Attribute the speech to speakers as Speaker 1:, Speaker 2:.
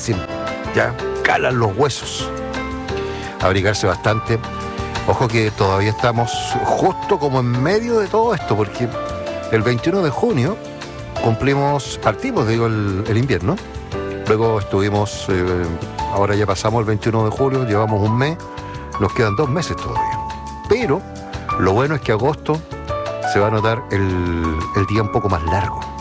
Speaker 1: difícil, ya calan los huesos. Abrigarse bastante. Ojo que todavía estamos justo como en medio de todo esto, porque el 21 de junio partimos, el invierno. Luego estuvimos, ahora ya pasamos el 21 de julio, llevamos un mes, nos quedan 2 meses todavía. Pero lo bueno es que agosto se va a notar el día un poco más largo.